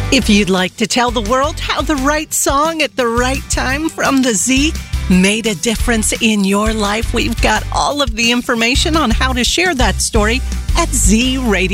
If you'd like to tell the world how the right song at the right time from the Z made a difference in your life, we've got all of the information on how to share that story at ZRadio.